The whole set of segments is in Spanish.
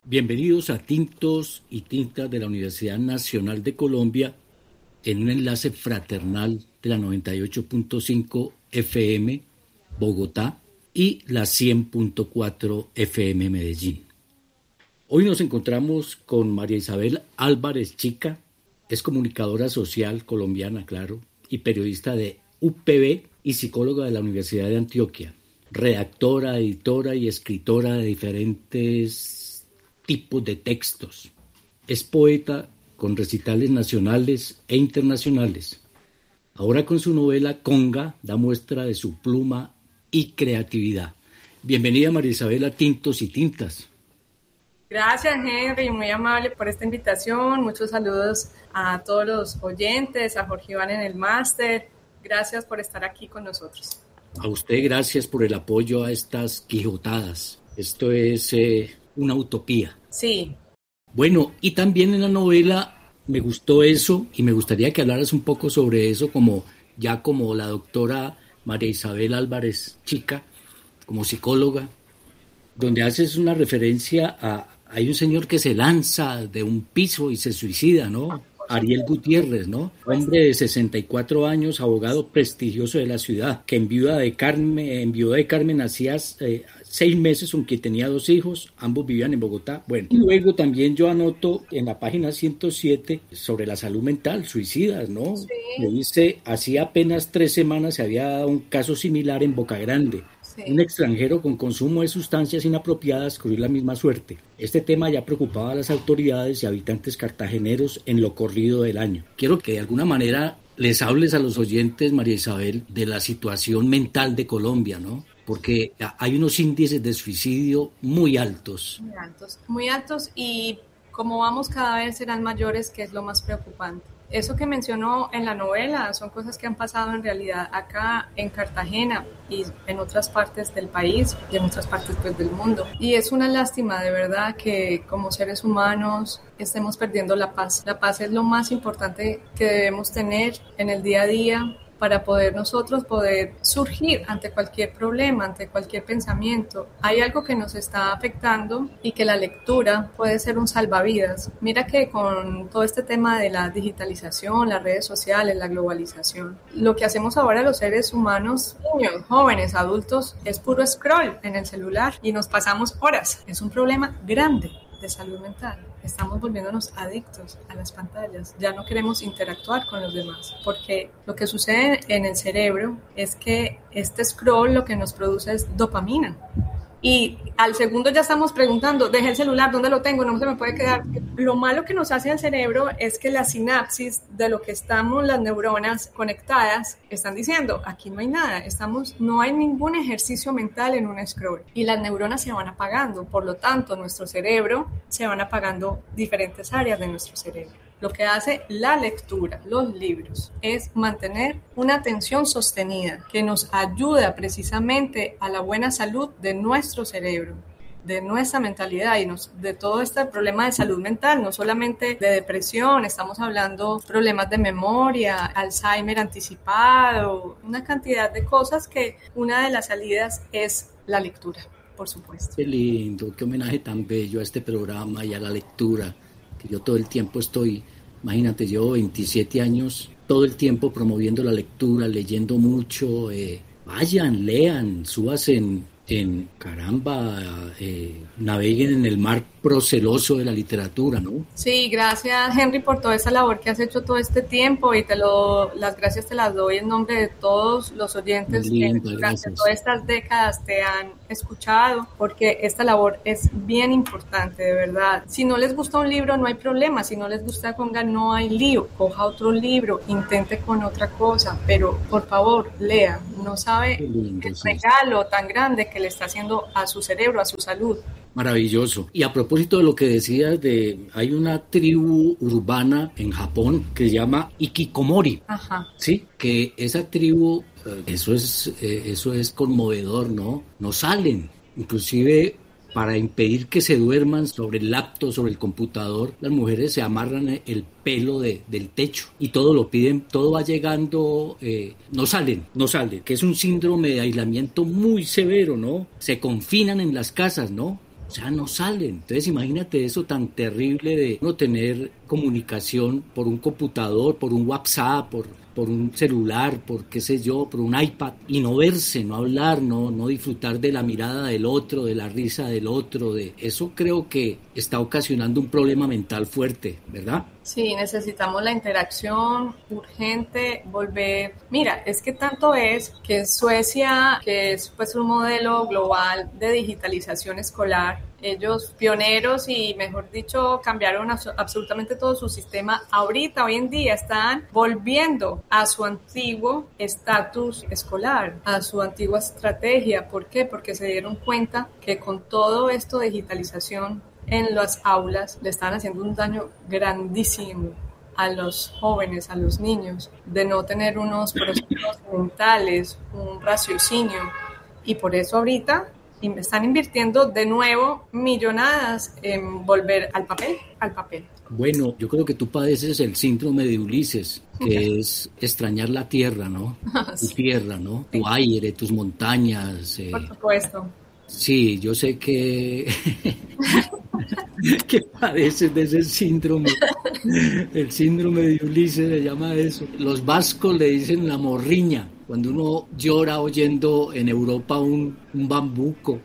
Bienvenidos a Tintos y Tintas de la Universidad Nacional de Colombia en un enlace fraternal de la 98.5 FM Bogotá y la 100.4 FM Medellín. Hoy nos encontramos con María Isabel Álvarez Chica, es comunicadora social colombiana, claro, y periodista de UPB y psicóloga de la Universidad de Antioquia, redactora, editora y escritora de diferentes tipos de textos. Es poeta con recitales nacionales e internacionales. Ahora con su novela Conga da muestra de su pluma y creatividad. Bienvenida María Isabel a Tintos y Tintas. Gracias Henry, muy amable por esta invitación. Muchos saludos a todos los oyentes, a Jorge Iván en el máster. Gracias por estar aquí con nosotros. A usted gracias por el apoyo a estas quijotadas. Esto es una utopía. Sí. Bueno, y también en la novela me gustó eso y me gustaría que hablaras un poco sobre eso como la doctora María Isabel Álvarez Chica, como psicóloga, donde haces una referencia a hay un señor que se lanza de un piso y se suicida, ¿no? Ariel Gutiérrez, ¿no? Hombre de 64 años, abogado prestigioso de la ciudad, que en viuda de Carmen hacía 6 meses, aunque tenía 2 hijos, ambos vivían en Bogotá. Bueno, y luego también yo anoto en la página 107 sobre la salud mental, suicidas, ¿no? Sí. Me dice, hacía apenas 3 semanas se había dado un caso similar en Boca Grande. Sí. Un extranjero con consumo de sustancias inapropiadas corrió la misma suerte. Este tema ya preocupaba a las autoridades y habitantes cartageneros en lo corrido del año. Quiero que de alguna manera les hables a los oyentes, María Isabel, de la situación mental de Colombia, ¿no? Porque hay unos índices de suicidio muy altos. Muy altos y como vamos cada vez serán mayores, que es lo más preocupante. Eso que mencionó en la novela son cosas que han pasado en realidad acá en Cartagena y en otras partes del país y en otras partes pues, del mundo. Y es una lástima de verdad que como seres humanos estemos perdiendo la paz. La paz es lo más importante que debemos tener en el día a día para nosotros poder surgir ante cualquier problema, ante cualquier pensamiento. Hay algo que nos está afectando y que la lectura puede ser un salvavidas. Mira que con todo este tema de la digitalización, las redes sociales, la globalización, lo que hacemos ahora los seres humanos, niños, jóvenes, adultos, es puro scroll en el celular y nos pasamos horas. Es un problema grande de salud mental. Estamos volviéndonos adictos a las pantallas. Ya no queremos interactuar con los demás, porque lo que sucede en el cerebro es que este scroll lo que nos produce es dopamina. Y al segundo ya estamos preguntando, dejé el celular, ¿dónde lo tengo? No se me puede quedar. Lo malo que nos hace el cerebro es que la sinapsis de lo que estamos, las neuronas conectadas, están diciendo, aquí no hay nada, no hay ningún ejercicio mental en un scroll. Y las neuronas se van apagando, por lo tanto, nuestro cerebro se van apagando diferentes áreas de nuestro cerebro. Lo que hace la lectura, los libros, es mantener una atención sostenida que nos ayuda precisamente a la buena salud de nuestro cerebro, de nuestra mentalidad y de todo este problema de salud mental, no solamente de depresión, estamos hablando de problemas de memoria, Alzheimer anticipado, una cantidad de cosas que una de las salidas es la lectura, por supuesto. Qué lindo, qué homenaje tan bello a este programa y a la lectura, que yo todo el tiempo estoy, imagínate, llevo 27 años, todo el tiempo promoviendo la lectura, leyendo mucho, vayan, lean, súbanse naveguen en el mar proceloso de la literatura, ¿no? Sí, gracias Henry por toda esa labor que has hecho todo este tiempo y las gracias te las doy en nombre de todos los oyentes que durante todas estas décadas te han escuchado, porque esta labor es bien importante, de verdad. Si no les gusta un libro no hay problema, si no les gusta Conga no hay lío, coja otro libro, intente con otra cosa, pero por favor lea, no sabe el regalo tan grande que le está haciendo a su cerebro, a su salud. Maravilloso. Y a propósito de lo que decías hay una tribu urbana en Japón que se llama Hikikomori. Ajá. Sí, que esa tribu, eso es conmovedor, ¿no? No salen, inclusive para impedir que se duerman sobre el laptop, sobre el computador, las mujeres se amarran el pelo del techo y todo lo piden, todo va llegando, no salen, que es un síndrome de aislamiento muy severo, ¿no? Se confinan en las casas, ¿no? O sea, no salen. Entonces imagínate eso tan terrible de no tener comunicación por un computador, por un WhatsApp, por un celular, por qué sé yo, por un iPad, y no verse, no hablar, no disfrutar de la mirada del otro, de la risa del otro. Eso creo que está ocasionando un problema mental fuerte, ¿verdad? Sí, necesitamos la interacción urgente, volver. Mira, es que tanto es que Suecia, que es pues un modelo global de digitalización escolar, ellos pioneros y mejor dicho cambiaron absolutamente todo su sistema. Ahorita, hoy en día, están volviendo a su antiguo estatus escolar, a su antigua estrategia. ¿Por qué? Porque se dieron cuenta que con todo esto de digitalización en las aulas le están haciendo un daño grandísimo a los jóvenes, a los niños, de no tener unos procesos mentales, un raciocinio. Y por eso ahorita están invirtiendo de nuevo millonadas en volver al papel. Bueno, yo creo que tú padeces el síndrome de Ulises, que es extrañar la tierra, ¿no? Tu tierra, ¿no? Tu aire, tus montañas. Por supuesto. Sí, yo sé que que padeces de ese síndrome. El síndrome de Ulises se llama eso. Los vascos le dicen la morriña, cuando uno llora oyendo en Europa un bambuco,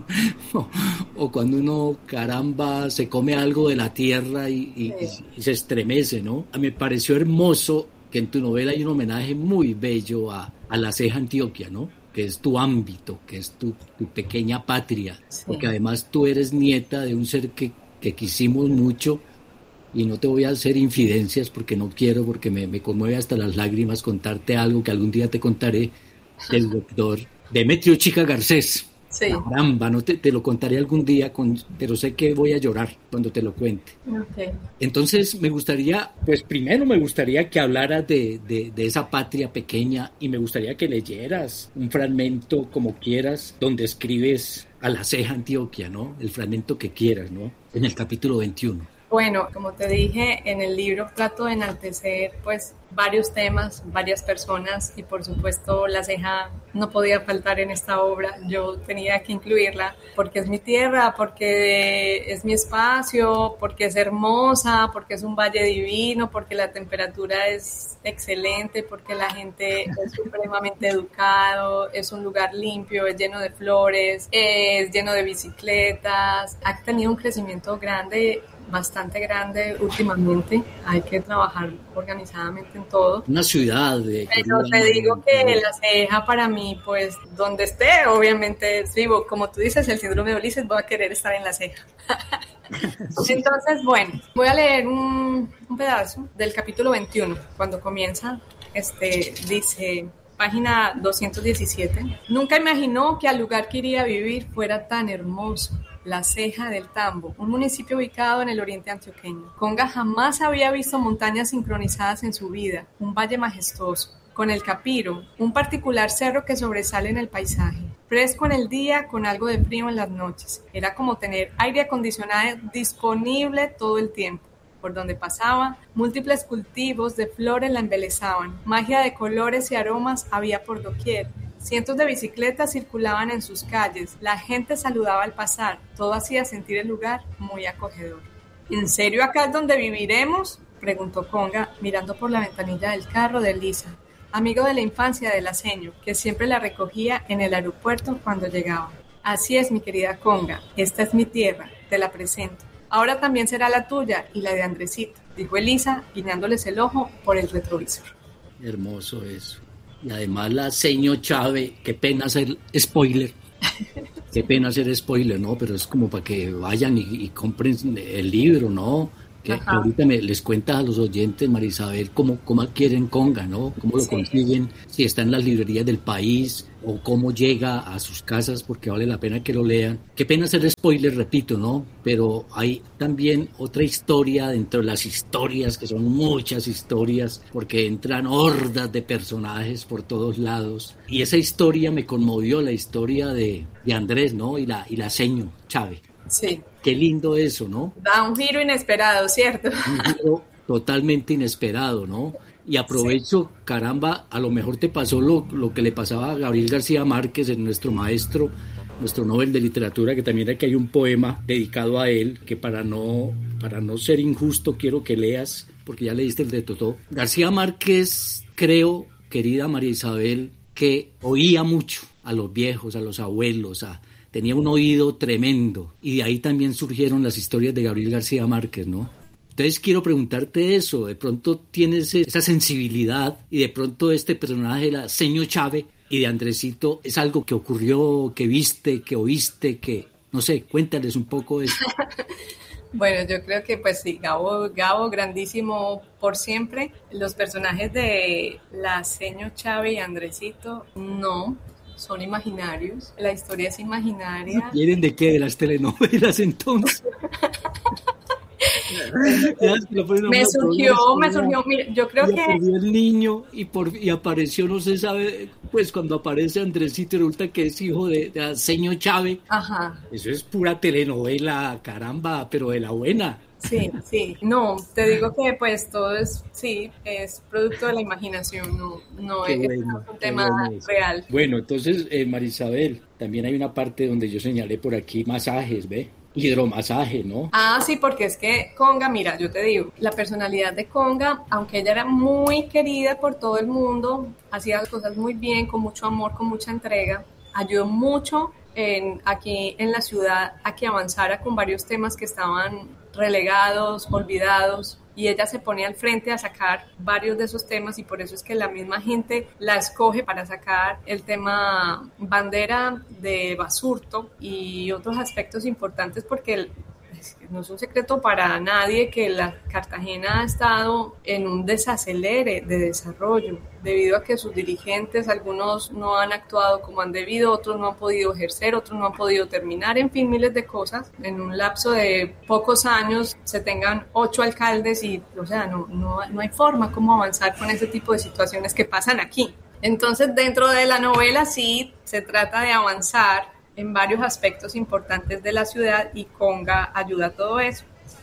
o cuando uno, caramba, se come algo de la tierra y se estremece, ¿no? Me pareció hermoso que en tu novela hay un homenaje muy bello a La Ceja, Antioquia, ¿no? Que es tu ámbito, que es tu pequeña patria, porque además tú eres nieta de un ser que quisimos mucho, y no te voy a hacer infidencias porque no quiero, porque me conmueve hasta las lágrimas contarte algo que algún día te contaré, del doctor Demetrio Chica Garcés. Sí. Caramba, no te lo contaré algún día, pero sé que voy a llorar cuando te lo cuente. Okay. Entonces primero me gustaría que hablaras de esa patria pequeña, y me gustaría que leyeras un fragmento como quieras, donde escribes a La Ceja, Antioquia, ¿no? El fragmento que quieras, ¿no? En el capítulo 21. Bueno, como te dije, en el libro trato de enaltecer pues varios temas, varias personas, y por supuesto La Ceja no podía faltar en esta obra. Yo tenía que incluirla porque es mi tierra, porque es mi espacio, porque es hermosa, porque es un valle divino, porque la temperatura es excelente, porque la gente es supremamente educado, es un lugar limpio, es lleno de flores, es lleno de bicicletas. Ha tenido un crecimiento bastante grande últimamente. Hay que trabajar organizadamente en todo. Una ciudad. Pero te digo que La Ceja para mí, pues, donde esté, obviamente, vivo, como tú dices, el síndrome de Ulises, voy a querer estar en La Ceja. Entonces, bueno, voy a leer un pedazo del capítulo 21, cuando comienza, dice... Página 217. Nunca imaginó que al lugar que iría a vivir fuera tan hermoso. La Ceja del Tambo, un municipio ubicado en el oriente antioqueño. Conga jamás había visto montañas sincronizadas en su vida, un valle majestuoso, con el Capiro, un particular cerro que sobresale en el paisaje. Fresco en el día, con algo de frío en las noches. Era como tener aire acondicionado disponible todo el tiempo. Por donde pasaba, múltiples cultivos de flores la embelezaban. Magia de colores y aromas había por doquier. Cientos de bicicletas circulaban en sus calles. La gente saludaba al pasar. Todo hacía sentir el lugar muy acogedor. ¿En serio acá es donde viviremos?, preguntó Conga, mirando por la ventanilla del carro de Lisa, amigo de la infancia de Laseño, que siempre la recogía en el aeropuerto cuando llegaba. Así es, mi querida Conga. Esta es mi tierra. Te la presento. Ahora también será la tuya y la de Andresito, dijo Elisa, guiñándoles el ojo por el retrovisor. Hermoso eso. Y además la seño Chávez, qué pena hacer spoiler. Qué pena hacer spoiler, ¿no? Pero es como para que vayan y compren el libro, ¿no? Que ahorita les cuentas a los oyentes, María Isabel, cómo adquieren Conga, ¿no? Cómo lo consiguen, si está en las librerías del país o cómo llega a sus casas, porque vale la pena que lo lean. Qué pena hacer spoiler, repito, ¿no? Pero hay también otra historia dentro de las historias, que son muchas historias, porque entran hordas de personajes por todos lados. Y esa historia me conmovió, la historia de Andrés, ¿no? Y la seño Chávez. Sí. Qué lindo eso, ¿no? Da un giro inesperado, ¿cierto? Un giro totalmente inesperado, ¿no? Y aprovecho, caramba, a lo mejor te pasó lo que le pasaba a Gabriel García Márquez, nuestro maestro, nuestro Nobel de Literatura, que también aquí hay un poema dedicado a él, que para no ser injusto quiero que leas, porque ya leíste el de Totó. García Márquez, creo, querida María Isabel, que oía mucho a los viejos, a los abuelos, tenía un oído tremendo, y de ahí también surgieron las historias de Gabriel García Márquez, ¿no? Entonces quiero preguntarte eso, de pronto tienes esa sensibilidad, y de pronto este personaje, la Señor Chávez y de Andresito, es algo que ocurrió, que viste, que oíste, que, no sé, cuéntales un poco eso. Bueno, yo creo que pues sí, Gabo, grandísimo por siempre. Los personajes de la Señor Chávez y Andresito, no, son imaginarios. La historia es imaginaria. ¿Vienen de qué? ¿De las telenovelas entonces? Me surgió, mira, yo creo que perdió el niño y apareció, no se sabe, pues cuando aparece Andresito y resulta que es hijo de Señor Chávez. Ajá. Eso es pura telenovela, caramba, pero de la buena. Sí, no, te digo que pues todo es producto de la imaginación, no es un tema real. Bueno, entonces, Marisabel, también hay una parte donde yo señalé por aquí masajes, ¿ve? Hidromasaje, ¿no? Ah, sí, porque es que Conga, mira, yo te digo, la personalidad de Conga, aunque ella era muy querida por todo el mundo, hacía las cosas muy bien, con mucho amor, con mucha entrega, ayudó mucho aquí en la ciudad a que avanzara con varios temas que estaban relegados, olvidados, y ella se pone al frente a sacar varios de esos temas, y por eso es que la misma gente la escoge para sacar el tema bandera de Basurto y otros aspectos importantes, porque no es un secreto para nadie que la Cartagena ha estado en un desacelere de desarrollo debido a que sus dirigentes, algunos no han actuado como han debido, otros no han podido ejercer, otros no han podido terminar, en fin, miles de cosas. En un lapso de pocos años se tengan 8 alcaldes y, o sea, no hay forma como avanzar con ese tipo de situaciones que pasan aquí. Entonces, dentro de la novela sí se trata de avanzar en varios aspectos importantes de la ciudad, y Conga ayuda a todo eso.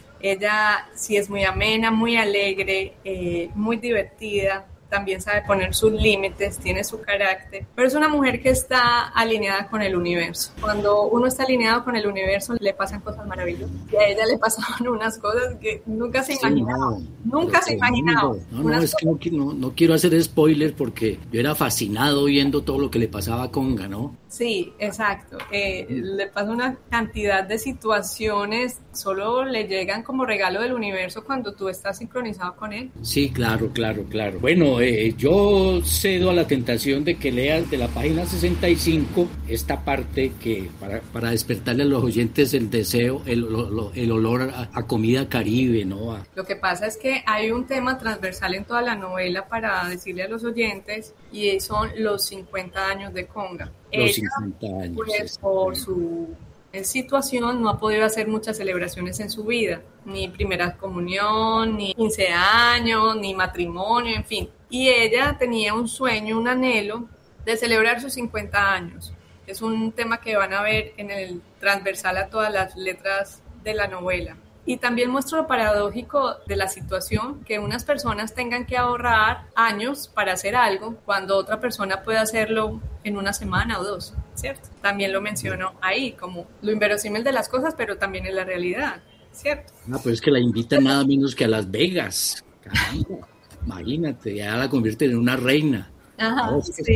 Ella sí es muy amena, muy alegre, muy divertida, también sabe poner sus límites, tiene su carácter, pero es una mujer que está alineada con el universo. Cuando uno está alineado con el universo, le pasan cosas maravillosas. Y a ella le pasaban unas cosas que nunca se imaginaba. Nunca se imaginaba. Es que no quiero hacer spoiler porque yo era fascinado viendo todo lo que le pasaba a Conga, ¿no? Sí, exacto. Le pasa una cantidad de situaciones, solo le llegan como regalo del universo cuando tú estás sincronizado con él. Sí, claro. Bueno, yo cedo a la tentación de que leas de la página 65 esta parte que para despertarle a los oyentes el deseo, el olor a comida caribe, ¿no? Lo que pasa es que hay un tema transversal en toda la novela para decirle a los oyentes, y son los 50 años de Conga. Los 50 años. Pues, por su situación no ha podido hacer muchas celebraciones en su vida, ni primera comunión, ni 15 años, ni matrimonio, en fin. Y ella tenía un sueño, un anhelo de celebrar sus 50 años. Es un tema que van a ver en el transversal a todas las letras de la novela. Y también muestra lo paradójico de la situación, que unas personas tengan que ahorrar años para hacer algo, cuando otra persona puede hacerlo en una semana o 2, ¿cierto? También lo menciono ahí, como lo inverosímil de las cosas, pero también en la realidad, ¿cierto? Pues es que la invitan nada menos que a Las Vegas. Caramba, imagínate, ya la convierten en una reina. Ajá,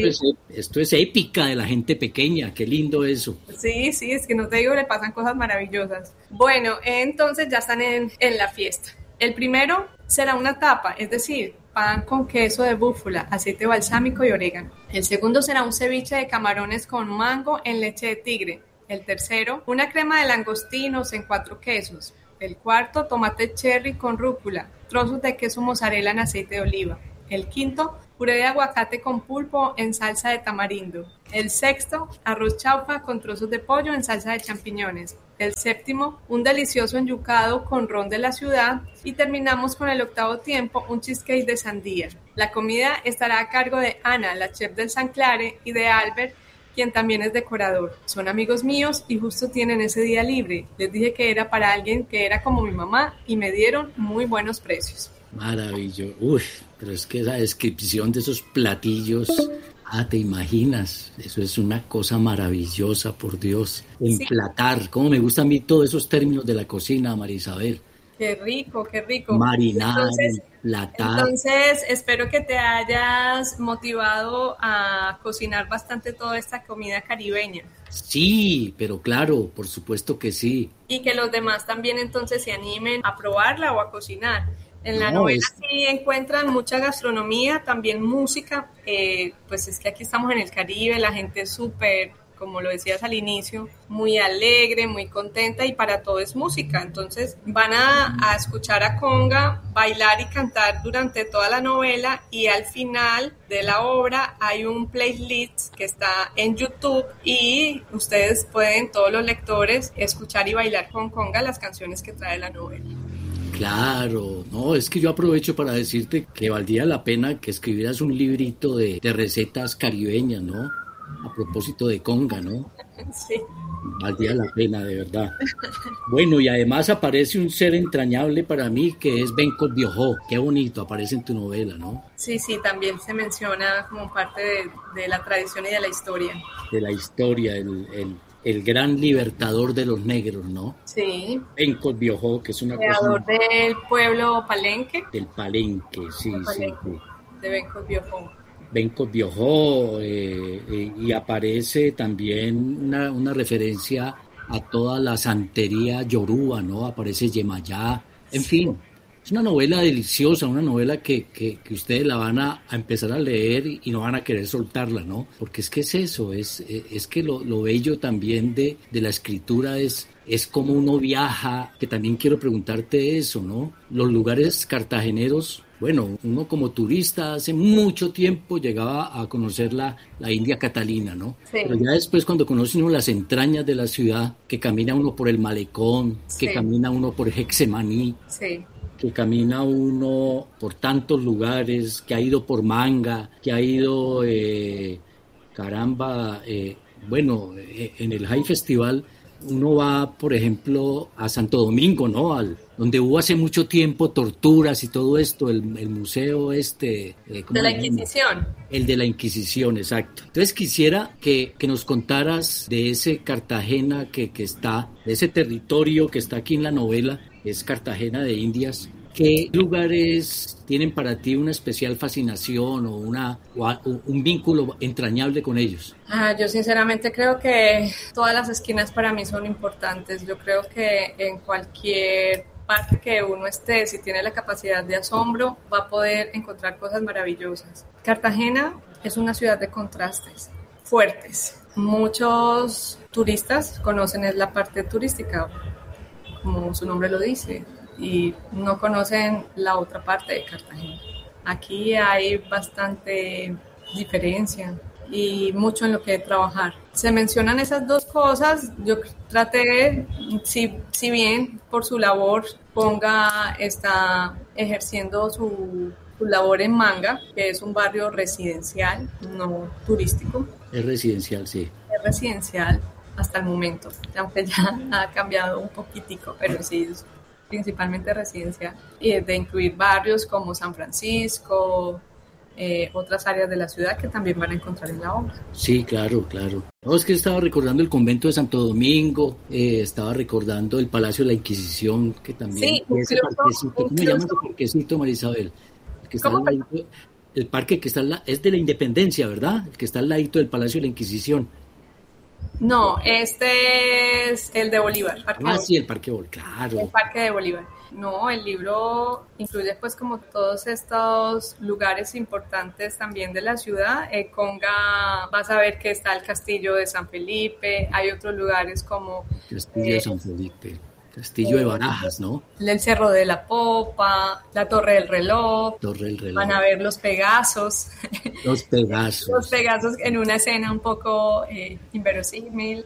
esto es épica de la gente pequeña, qué lindo eso. Sí, es que no te digo, le pasan cosas maravillosas. Bueno, entonces ya están en la fiesta. El primero será una tapa, es decir, pan con queso de búfala, aceite balsámico y orégano. El segundo será un ceviche de camarones con mango en leche de tigre. El tercero, una crema de langostinos en 4 quesos. El cuarto, tomate cherry con rúcula, trozos de queso mozzarella en aceite de oliva. El quinto, puré de aguacate con pulpo en salsa de tamarindo. El sexto, arroz chaufa con trozos de pollo en salsa de champiñones. El séptimo, un delicioso enyucado con ron de la ciudad. Y terminamos con el octavo tiempo, un cheesecake de sandía. La comida estará a cargo de Ana, la chef del San Clare, y de Albert, quien también es decorador. Son amigos míos y justo tienen ese día libre. Les dije que era para alguien que era como mi mamá y me dieron muy buenos precios. Maravilloso. Pero es que esa descripción de esos platillos Ah, ¿te imaginas? Eso es una cosa maravillosa, por Dios. Sí, Emplatar, cómo me gustan a mí todos esos términos de la cocina, María Isabel. qué rico, qué rico. Marinar, Entonces, emplatar. entonces espero que te hayas motivado a cocinar bastante toda esta comida caribeña Sí, pero claro, por supuesto que sí. y que los demás también entonces se animen a probarla o a cocinar. En la No, novela es sí encuentran mucha gastronomía, también música, pues es que aquí estamos en el Caribe, la gente es súper, como lo decías al inicio, muy alegre, muy contenta y para todo es música. Entonces van a escuchar a Conga bailar y cantar durante toda la novela y al final de la obra hay un playlist que está en YouTube y ustedes pueden, todos los lectores, escuchar y bailar con Conga las canciones que trae la novela. claro, no, es que yo aprovecho para decirte que valdría la pena que escribieras un librito de recetas caribeñas, ¿no? A propósito de Conga, ¿no? Sí. Valdría la pena, de verdad. Bueno, y además aparece un ser entrañable para mí que es Benko Biojó. Qué bonito aparece en tu novela, ¿no? Sí, sí, también se menciona como parte de la tradición y de la historia. De la historia, el gran libertador de los negros, ¿no? Sí, Benko Biojó, que es una cosa creador del pueblo Palenque, del Palenque, sí, de sí, Palenque, sí. de Benco Biofón. Benko Biojó, y aparece también una referencia a toda la santería yoruba, ¿no? Aparece Yemayá, en Sí, fin. Es una novela deliciosa, una novela que ustedes la van a empezar a leer y no van a querer soltarla, ¿no? Porque es que es eso, es que lo bello también de la escritura es como uno viaja, que también quiero preguntarte eso, ¿no? Los lugares cartageneros, bueno, uno como turista hace mucho tiempo llegaba a conocer la India Catalina, ¿no? Pero sí, ya después cuando conoce uno las entrañas de la ciudad, que camina uno por el Malecón, que sí, camina uno por Hexemaní, sí. que camina uno por tantos lugares, que ha ido por Manga, que ha ido, caramba, bueno, en el High Festival uno va, por ejemplo, a Santo Domingo, ¿no? Donde hubo hace mucho tiempo torturas y todo esto, el museo este, De ¿cómo la se llama? Inquisición. El de la Inquisición, exacto. Entonces quisiera que nos contaras de ese Cartagena que está, de ese territorio que está aquí en la novela, que es Cartagena de Indias. ¿Qué lugares tienen para ti una especial fascinación o un vínculo entrañable con ellos? Yo sinceramente creo que todas las esquinas para mí son importantes. Yo creo que en cualquier parte que uno esté, si tiene la capacidad de asombro, va a poder encontrar cosas maravillosas. Cartagena es una ciudad de contrastes fuertes. Muchos turistas conocen es la parte turística, como su nombre lo dice, y no conocen la otra parte de Cartagena. Aquí hay bastante diferencia y mucho en lo que trabajar. Se mencionan esas dos cosas, yo traté, si bien por su labor Ponga está ejerciendo su labor en Manga, que es un barrio residencial, no turístico, Es residencial, sí. es residencial hasta el momento, aunque ya ha cambiado un poquitico, pero sí es principalmente residencial, y de incluir barrios como San Francisco, otras áreas de la ciudad que también van a encontrar en la obra. Sí, claro, claro. No, es que estaba recordando el convento de Santo Domingo, estaba recordando el Palacio de la Inquisición, que también, Sí, y ese parquecito, ¿cómo se llama ese parquecito, María Isabel? El que está ¿cómo? al ladito, el parque que está es de la Independencia, ¿verdad? El que está al ladito del Palacio de la Inquisición. No, este es el de Bolívar, Parque de Ah, sí, Bolívar. el Parque Bol, El claro. Parque de Bolívar. No, el libro incluye pues como todos estos lugares importantes también de la ciudad. Conga, vas a ver que está el Castillo de San Felipe, hay otros lugares como Castillo de eh, San Felipe, Castillo de Barajas, ¿no? el Cerro de la Popa, la Torre del Reloj, Torre del van Reloj, a ver los Pegasos, Los los Pegasos. Pegasos en una escena un poco inverosímil.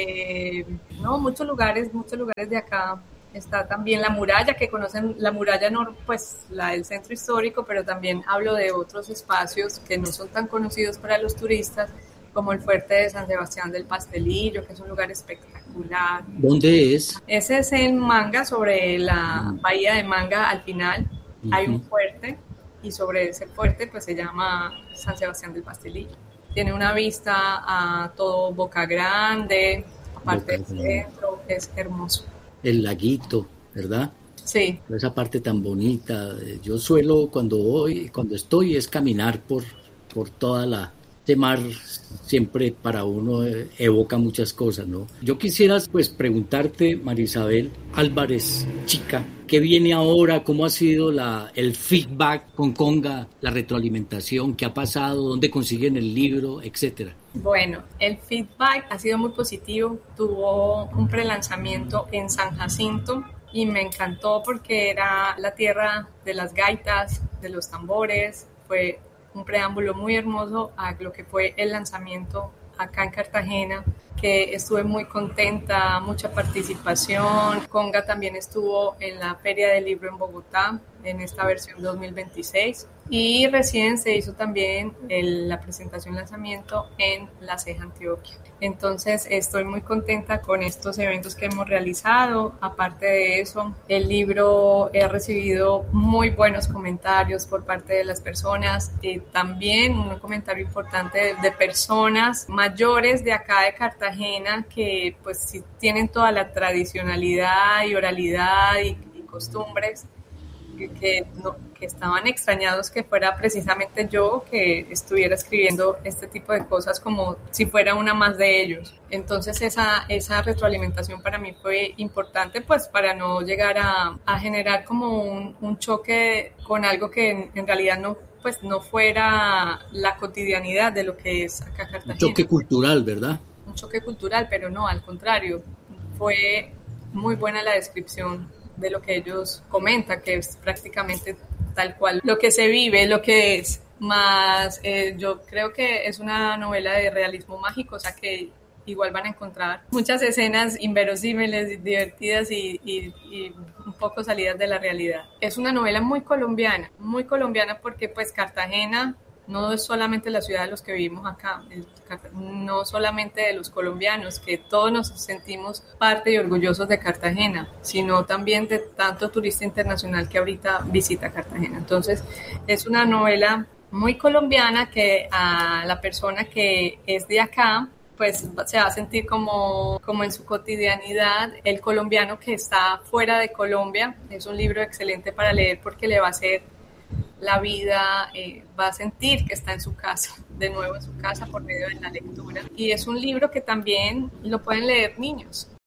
No, muchos lugares de acá. Está también la muralla, que conocen la muralla, no, pues la del centro histórico, pero también hablo de otros espacios que no son tan conocidos para los turistas, como el fuerte de San Sebastián del Pastelillo, que es un lugar espectacular. ¿Dónde es? Ese es en Manga, sobre la bahía de Manga al final, hay un Ujú. fuerte, y sobre ese fuerte pues se llama San Sebastián del Pastelillo. tiene una vista a todo Boca Grande, aparte del centro, es hermoso. El laguito, ¿verdad? Sí. Esa parte tan bonita. Yo suelo, cuando estoy, es caminar por toda este mar, siempre para uno evoca muchas cosas, ¿no? Yo quisiera, pues, preguntarte, María Isabel Álvarez Chica, ¿qué viene ahora? ¿Cómo ha sido el feedback con Conga, la retroalimentación? ¿Qué ha pasado? ¿Dónde consiguen el libro? Etcétera. Bueno, el feedback ha sido muy positivo. Tuvo un prelanzamiento en San Jacinto y me encantó porque era la tierra de las gaitas, de los tambores. Fue un preámbulo muy hermoso a lo que fue el lanzamiento acá en Cartagena, que estuve muy contenta, mucha participación. Conga también estuvo en la Feria del Libro en Bogotá, en esta versión 2026, y recién se hizo también la presentación lanzamiento en La Ceja, Antioquia. Entonces estoy muy contenta con estos eventos que hemos realizado. Aparte de eso, el libro he recibido muy buenos comentarios por parte de las personas, también un comentario importante de personas mayores de acá de Cartagena que pues sí tienen toda la tradicionalidad y oralidad y costumbres que estaban extrañados que fuera precisamente yo que estuviera escribiendo este tipo de cosas como si fuera una más de ellos. Entonces esa retroalimentación para mí fue importante, pues para no llegar a generar como un choque con algo que en realidad no fuera la cotidianidad de lo que es acá Cartagena. Un choque cultural, ¿verdad? Un choque cultural, pero no, al contrario, fue muy buena la descripción de lo que ellos comentan, que es prácticamente tal cual lo que se vive, lo que es. Más, yo creo que es una novela de realismo mágico, o sea que igual van a encontrar muchas escenas inverosímiles, divertidas y un poco salidas de la realidad. Es una novela muy colombiana porque pues Cartagena no es solamente la ciudad de los que vivimos acá, no solamente de los colombianos, que todos nos sentimos parte y orgullosos de Cartagena, sino también de tanto turista internacional que ahorita visita Cartagena. Entonces, es una novela muy colombiana que a la persona que es de acá, pues se va a sentir como en su cotidianidad. El colombiano que está fuera de Colombia es un libro excelente para leer porque le va a hacer la vida, va a sentir que está en su casa, de nuevo en su casa por medio de la lectura. Y es un libro que también lo pueden leer niños.